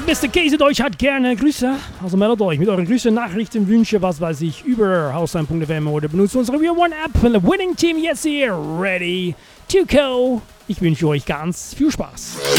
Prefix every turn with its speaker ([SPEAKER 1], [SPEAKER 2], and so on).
[SPEAKER 1] Mr. Käse Deutsch hat gerne Grüße. Also meldet euch mit euren Grüßen, Nachrichten, Wünsche, was weiß ich, über Hausheim.fm oder benutzt unsere Real One App. The Winning Team jetzt hier, ready to go. Ich wünsche euch ganz viel Spaß.